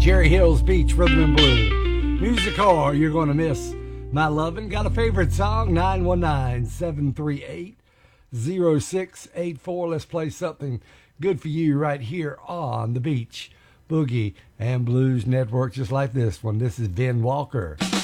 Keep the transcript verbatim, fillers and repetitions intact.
Jerry Hills Beach Rhythm and Blues. Music Core, you're going to miss my lovin'. Got a favorite song? nine one nine, seven three eight, zero six eight four. Let's play something good for you right here on the Beach Boogie and Blues Network, just like this one. This is Ben Walker.